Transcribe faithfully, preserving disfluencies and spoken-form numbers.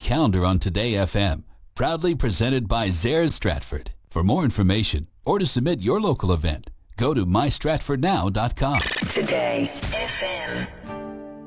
calendar on Today F M, proudly presented by Zayres Stratford. For more information or to submit your local event, go to my stratford now dot com. Today F M.